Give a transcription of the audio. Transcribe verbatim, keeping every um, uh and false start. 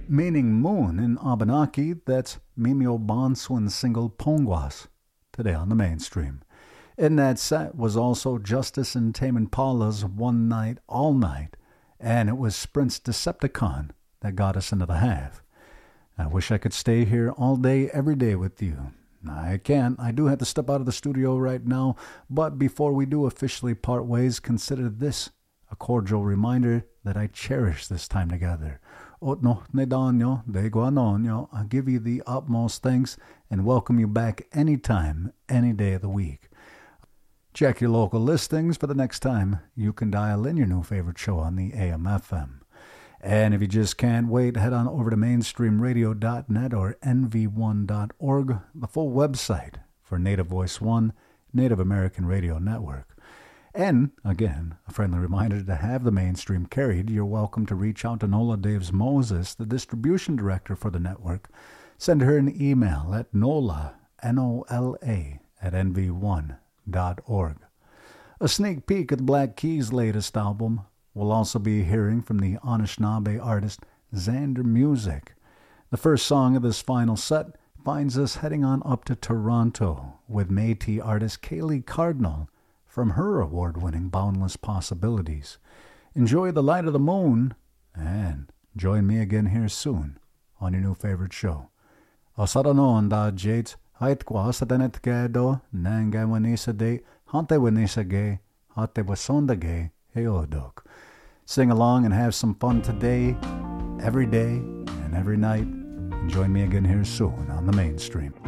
meaning moon in Abenaki. That's Mimio Bonswin single Pongwas, today on the mainstream. In that set was also Justice and Tame Impala's One Night, All Night, and it was Sprint's Decepticon that got us into the half. I wish I could stay here all day, every day with you. I can't. I do have to step out of the studio right now, but before we do officially part ways, consider this a cordial reminder that I cherish this time together. Otno ne danyo de guanonyo. I give you the utmost thanks and welcome you back anytime, any day of the week. Check your local listings for the next time you can dial in your new favorite show on the A M F M. And if you just can't wait, head on over to mainstream radio dot net or N V one dot org, the full website for Native Voice One, Native American Radio Network. And, again, a friendly reminder to have the mainstream carried. You're welcome to reach out to Nola Daves Moses, the distribution director for the network. Send her an email at nola, N O L A, at N V one dot org. A sneak peek at Black Keys' latest album. We'll also be hearing from the Anishinaabe artist Xander Music. The first song of this final set finds us heading on up to Toronto with Métis artist Kaylee Cardinal from her award-winning Boundless Possibilities. Enjoy the light of the moon, and join me again here soon on your new favorite show. Osaranon da jate, hait kwa satanet gedo, nanga wanisa de, hante wanisa ge, hate wasonda ge, heodok. Sing along and have some fun today, every day, and every night. And join me again here soon on the mainstream.